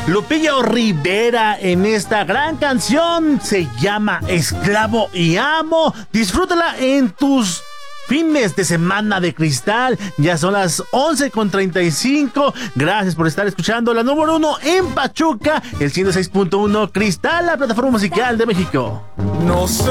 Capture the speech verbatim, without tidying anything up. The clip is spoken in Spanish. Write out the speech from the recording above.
Lupillo Rivera en esta gran canción. Se llama Esclavo y Amo. Disfrútala en tus fines de semana de cristal. Ya son las once con treinta y cinco. Gracias por estar escuchando la número uno en Pachuca, el ciento seis punto uno Cristal, la plataforma musical de México. No sé